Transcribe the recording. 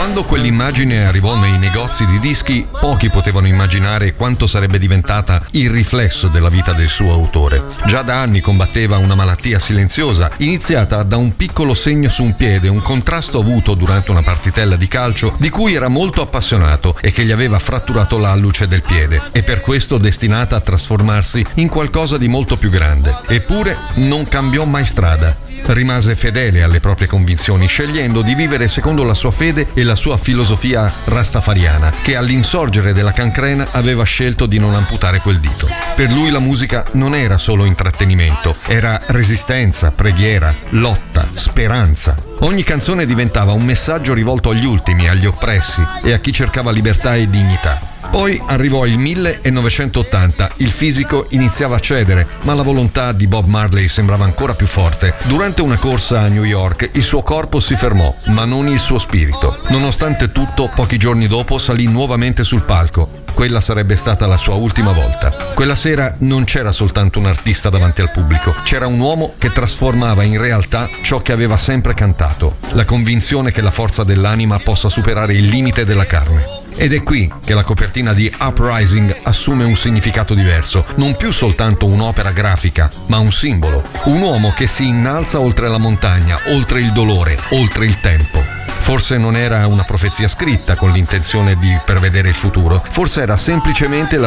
Quando quell'immagine arrivò nei negozi di dischi, pochi potevano immaginare quanto sarebbe diventata il riflesso della vita del suo autore. Già da anni combatteva una malattia silenziosa, iniziata da un piccolo segno su un piede, un contrasto avuto durante una partitella di calcio di cui era molto appassionato e che gli aveva fratturato l'alluce del piede, e per questo destinata a trasformarsi in qualcosa di molto più grande. Eppure non cambiò mai strada. Rimase fedele alle proprie convinzioni, scegliendo di vivere secondo la sua fede e la sua filosofia rastafariana, che all'insorgere della cancrena aveva scelto di non amputare quel dito. Per lui la musica non era solo intrattenimento, era resistenza, preghiera, lotta, speranza. Ogni canzone diventava un messaggio rivolto agli ultimi, agli oppressi e a chi cercava libertà e dignità. Poi arrivò il 1980, il fisico iniziava a cedere, ma la volontà di Bob Marley sembrava ancora più forte. Durante una corsa a New York il suo corpo si fermò, ma non il suo spirito. Nonostante tutto, pochi giorni dopo salì nuovamente sul palco. Quella sarebbe stata la sua ultima volta. Quella sera non c'era soltanto un artista davanti al pubblico, c'era un uomo che trasformava in realtà ciò che aveva sempre cantato, la convinzione che la forza dell'anima possa superare il limite della carne. Ed è qui che la copertina di Uprising assume un significato diverso, non più soltanto un'opera grafica, ma un simbolo. Un uomo che si innalza oltre la montagna, oltre il dolore, oltre il tempo. Forse non era una profezia scritta con l'intenzione di prevedere il futuro, forse era semplicemente la